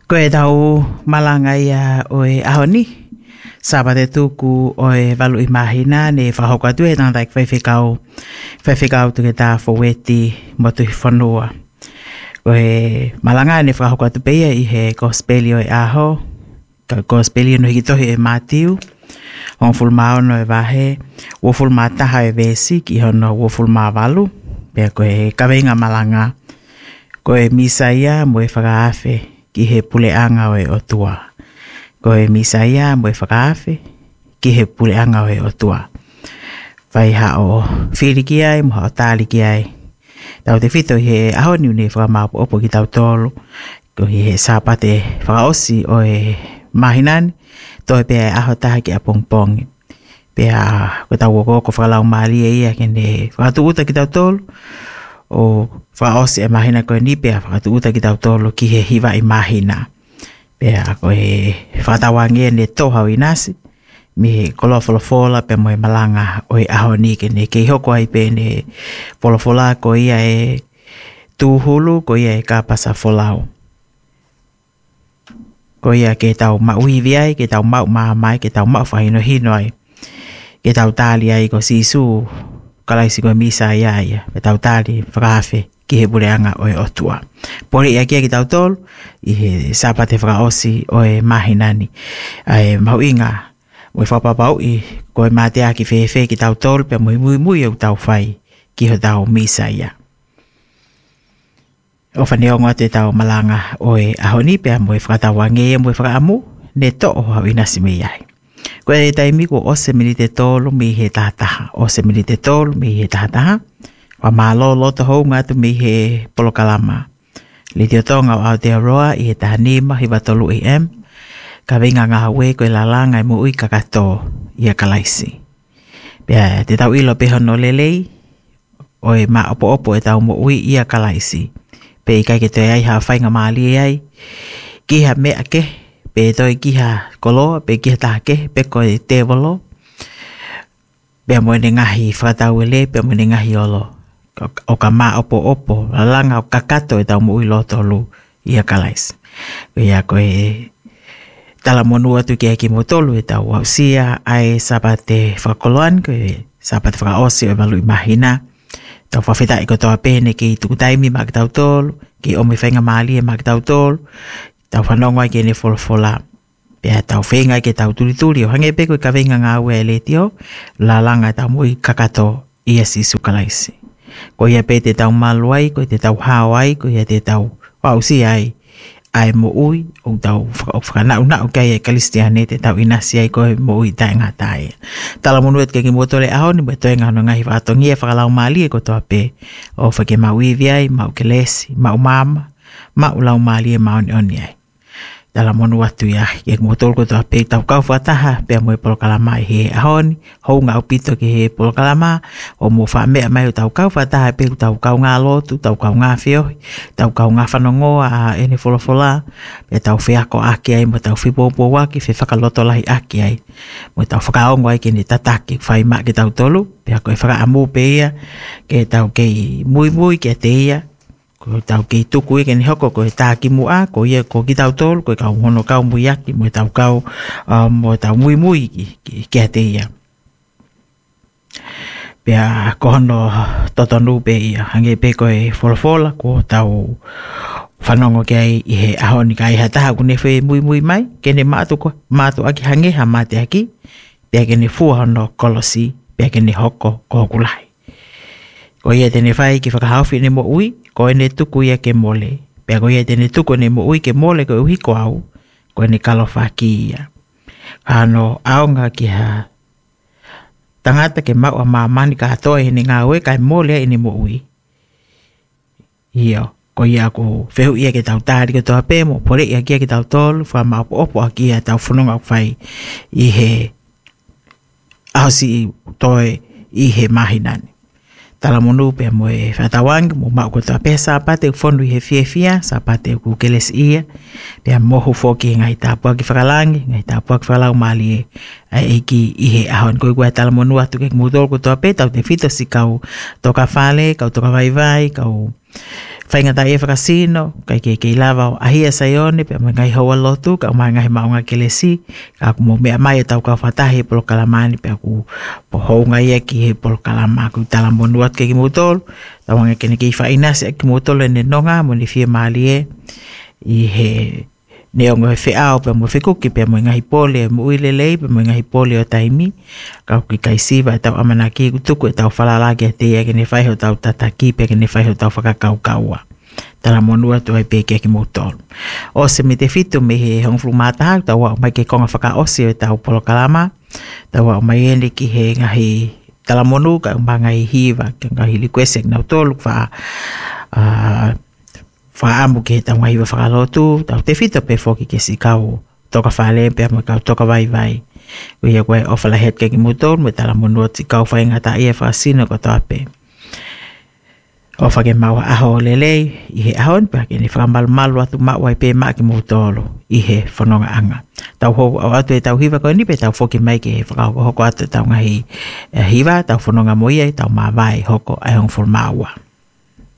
Ko e tau malanga ia o e ahoni. Sabate tuku o e walu I mahina ne whahoko atu e tangata whaiwhikau tuke tā whaweti motu hi whanua. Ko e malanga ne whahoko atu peia I he gospeli o e aho. Ka gospeli no hiki tohi e mātiu. Hong fulmao no e wahe. Wo fulma taha e vesi ki hono wo fulma walu. Pea ko e kawenga malanga. Ko e misa ia mo e whakaafe. Ki he puleanga o e otua. Ko e misa ia mo e whakaafe. Ki he puleanga o e otua. Whai hao whiriki ai, mo hao tāliki ai. Tau te whito he aho niu ne whakamāpo opo ki tau tolu. Ko he sāpate whakaosi o e mahinani. Toi pēa e aho taha ki a pongpongi. Pēa ko tau woko whakalau maalia ia kene whakatu uta ki tau tolu. O whaosi e mahina koe ni pēa whakatu uta ki tau tolo ki he hiwa I mahina. Pēa koe whakatawangia ne tohau I nasi. Mi he kolofolofola pēa moe malanga o e aho ni ke ne kei hoko ai pē ne folofola ko ia e tūhulu ko ia e kāpasa folau. Ko ia ke tau mauivi ai, ke tau mau mahamai, ke tau mau whahino hino ai. Ke tau tāli ai ko sisu kalaisi koe misa ia ia. Pe tau tāli whakaafe ki he bureanga o e otua. Pori ia kia ki tau tolu. I he sāpate whakaosi o e mahinani. Ai mau inga. Mui whapapau I koe mātea ki whewhe ki tau tolu. Pe mui au tau whai ki ho tau misa ia. O whaneonga te tau malanga o e ahoni. Pe mui whakatawange mui whakaamu. Ne to o hau inasi me iai. Ko e taimi ko ose minite tolu mi he tahataha. Ose minite tolu mi he tahataha. Wa malo loto hou ngatu mi he polokalama. Litio tonga o Aotearoa I he tahanima hi watolu AM. Ka winga ngā hawe ko e lalanga I mui kakato I a kalaisi. Pea te tau ilo peho no lelei. O e ma opo opo e tau mui I a kalaisi. Pe I kai ke toi ai ha whainga maali ai. Ki ha mea ke. Pe toi ki ha koloa, pe ki ha tahake, pe koe te wolo. Pe moene ngahi whakatau ele, pe moene ngahi olo. O ka maa opo opo, langa o kakato e tau mui loto lu I a kalais. Ia koe tala monu atu ki eki motolu e tau wausia ai sabate whakakoloan, koe sabate whakaosi o malu I mahina. Tau whawhita I kotoa pene ki tukutaimi mak tau tolu, ki omi whainga maali e mak tau tolu. Tau whanongo ai ke ne wholofola. Pea tau whenga ke tau turituri. O hange peko I ka wenga ngā ue e letio. La langa tau mui kakato I a sisu kalaisi. Ko ia pe te tau malu ai, ko te tau hao ai, ko ia te tau wausi ai. Ai mo ui, o tau whakanau nau kai e kalistiane te tau inasi ai ko mo ui tae ngā tae. Tala monu et ke motore aho ni me toe ngā no ngahi whakatongi e whakalau maali e ko toa pe. O whake mau iwi ai, mau kelesi, mau mama, mau lau maali e mau ni oni ai. Tala monu atu ia, ke motol ko toa pe tau kau whataha, pea moe polokalama I he ahoni, hou ngā upito ki he polokalama, o mo wha mea mai o tau kau whataha, pe tau kau ngā lotu, tau kau ngā whiohi, tau kau ngā whanongoa a ene wholofola, pe tau whiako aki ai, mo tau whipopo waki, whi whakaloto lahi aki ai, mo tau whakaongo ai ki ne tataki, whai maa ki tau tolu, pea koe whakaamu pe ia, ke tau kei mui mui ke te ia, ko tau ki tuku e keni hoko ko e tāki mua, ko ia ko ki tau tolu, ko e kau hono kau mui aki, mo e tau kau, mo e tau mui mui ki a te ia. Pea ko hono totonu pe ia, hange pe ko e wholofola, ko tau whanongo ki ai I he ahoni ka I hataha kune whe mui mui mai, kene mātu aki hange ha mate aki, pea kene fua hono kolosi, pea kene hoko ko hokulai. Ko ia tene whai ki whakahauwhi ne mo ui, ko ene tuku ia ke mole. Pea ko ia tene tuku ne mo ui ke mole ko uhi ko au, ko ene kalofa ki ia. Hano aonga ki ha tangata ke mau a mamani ka hatoa hene ngā ue kai mole ene mo ui. Ia, ko ia ko whehu ia ke tau tāri ko toa pē mo, pore ia kia ke tau tolu, wha ma opo a kia tau whanonga whai I he ahosi toi I he mahinani. Tala monu pe mo e whatawangi, mo mau kotoa pe sāpate u whonu I he whiawhia, sāpate u kukeles ia, pe mohu whoki ngai tāpua ki whakalangi, ngai tāpua ki whakalau mali ai ki I he ahon koe koe tala monu atu ke mutol ko toa pe tau te fito si kau toka whale, kau toka vai, kau whaingata e whakasino, kai ke lava o ahia saione, pe ngai hoa lotu, kau mai ngai maunga kelesi, ka kumo mea mai tau kau whatahi polo kalamani, pe aku pohou ngai e ki he polo kalama, ku tala monu atu ke mutol, tau ngai kene ki whainasi ki mutol e ne nonga, mo ni fia maali e, I he neongo he whiao pe mo whikuki pe mo ngahi pole mo uilelei pe mo ngahi pole o taimi ka ki kai siva tau amana ki tuku tau whalalagi te e kene whaiho tau tataki pe kene whaiho tau whakakau kaua tala monua tu ai pe ki motol o se me te fitu me he hongflu mata tau wa mai ke konga whaka osi o tau polo kalama tau wa mai ene ki he ngahi tala monu ka ngai hiva ka ngahi likwesek na tolu fa whaamu ke tau ngai wa whakalotu, tau te whito pe whoki ke si kau toka whale pe mo kau toka vai. Ui koe ofala het ke ki mutor, me tala monua ti kau whaingata ia whasino ko toa pe. Ofa ke maua aho lelei, I he ahon pe ke ni whakamalu atu mawai pe maa ki mutolo, I he whanonga anga. Tau hoko au atu e tau hiva koe ni pe tau whoki mai ke he whakahoko atu tau ngahi hiva, tau whanonga moia, tau mawai hoko ai hong ful maua.